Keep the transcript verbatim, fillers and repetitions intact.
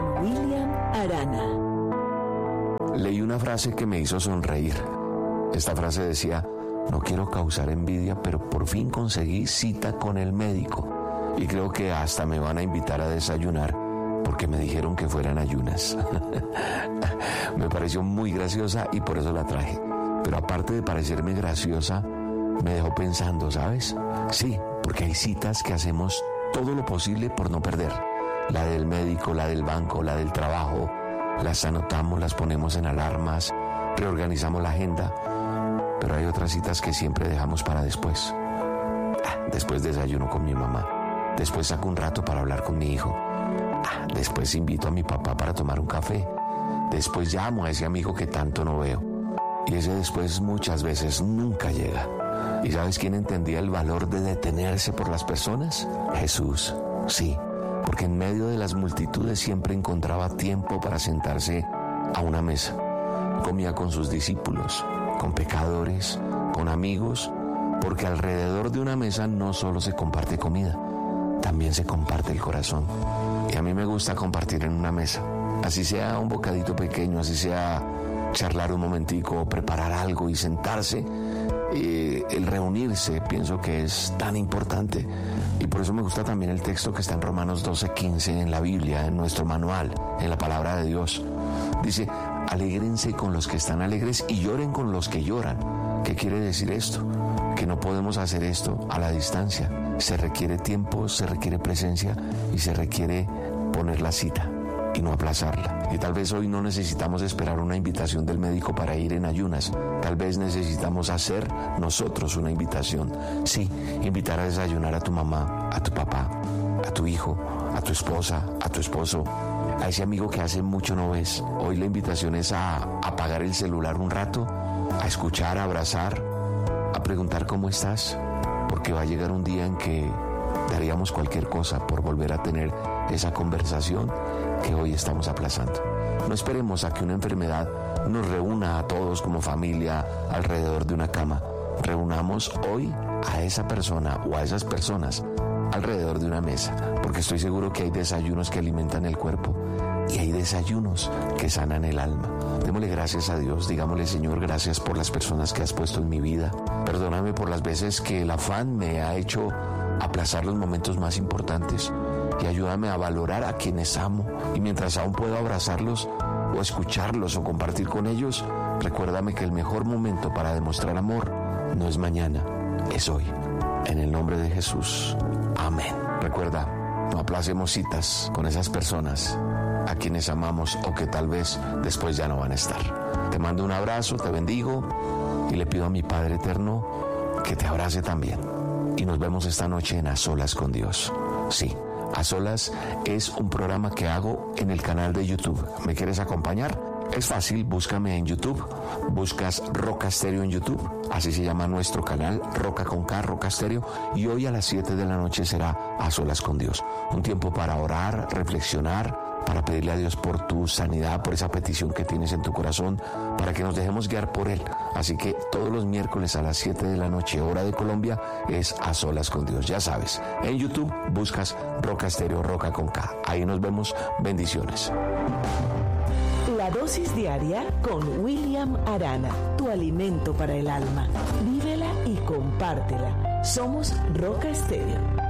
con William Arana. Leí una frase que me hizo sonreír. Esta frase decía: no quiero causar envidia, pero por fin conseguí cita con el médico. Y creo que hasta me van a invitar a desayunar porque me dijeron que fueran ayunas. Me pareció muy graciosa y por eso la traje. Pero aparte de parecerme graciosa, me dejó pensando, ¿sabes? Sí, porque hay citas que hacemos todo lo posible por no perder. La del médico, la del banco, la del trabajo. Las anotamos, las ponemos en alarmas, reorganizamos la agenda. Pero hay otras citas que siempre dejamos para después. Ah, después desayuno con mi mamá. Después saco un rato para hablar con mi hijo. Ah, después invito a mi papá para tomar un café. Después llamo a ese amigo que tanto no veo. Y ese después muchas veces nunca llega. ¿Y sabes quién entendía el valor de detenerse por las personas? Jesús, sí. Porque en medio de las multitudes siempre encontraba tiempo para sentarse a una mesa. Comía con sus discípulos, con pecadores, con amigos, porque alrededor de una mesa no solo se comparte comida, también se comparte el corazón. Y a mí me gusta compartir en una mesa, así sea un bocadito pequeño, así sea charlar un momentico, preparar algo y sentarse. Eh, el reunirse pienso que es tan importante, y por eso me gusta también el texto que está en Romanos doce quince en la Biblia, en nuestro manual, en la palabra de Dios. Dice: alégrense con los que están alegres y lloren con los que lloran. ¿Qué quiere decir esto? Que no podemos hacer esto a la distancia. Se requiere tiempo, se requiere presencia y se requiere poner la cita y no aplazarla. Y tal vez hoy no necesitamos esperar una invitación del médico para ir en ayunas. Tal vez necesitamos hacer nosotros una invitación. Sí, invitar a desayunar a tu mamá, a tu papá, a tu hijo, a tu esposa, a tu esposo, a ese amigo que hace mucho no ves. Hoy la invitación es a apagar el celular un rato, a escuchar, a abrazar, a preguntar cómo estás, porque va a llegar un día en que daríamos cualquier cosa por volver a tener esa conversación que hoy estamos aplazando. No esperemos a que una enfermedad nos reúna a todos como familia alrededor de una cama. Reunamos hoy a esa persona o a esas personas alrededor de una mesa, porque estoy seguro que hay desayunos que alimentan el cuerpo y hay desayunos que sanan el alma. Démosle gracias a Dios, digámosle: Señor, gracias por las personas que has puesto en mi vida. Perdóname por las veces que el afán me ha hecho aplazar los momentos más importantes, y ayúdame a valorar a quienes amo, y mientras aún puedo abrazarlos o escucharlos o compartir con ellos, recuérdame que el mejor momento para demostrar amor no es mañana, es hoy. En el nombre de Jesús, amén. Recuerda, no aplacemos citas con esas personas a quienes amamos o que tal vez después ya no van a estar. Te mando un abrazo, te bendigo y le pido a mi Padre Eterno que te abrace también. Y nos vemos esta noche en A Solas con Dios. Sí, A Solas es un programa que hago en el canal de YouTube. ¿Me quieres acompañar? Es fácil, búscame en YouTube, buscas Roca Estéreo en YouTube, así se llama nuestro canal, Roca con K, Roca Estéreo, y hoy a las siete de la noche será A Solas con Dios. Un tiempo para orar, reflexionar, para pedirle a Dios por tu sanidad, por esa petición que tienes en tu corazón, para que nos dejemos guiar por Él. Así que todos los miércoles a las siete de la noche, hora de Colombia, es A Solas con Dios. Ya sabes, en YouTube buscas Roca Estéreo, Roca con K. Ahí nos vemos. Bendiciones. La dosis diaria con William Arana, tu alimento para el alma. Vívela y compártela. Somos Roca Estéreo.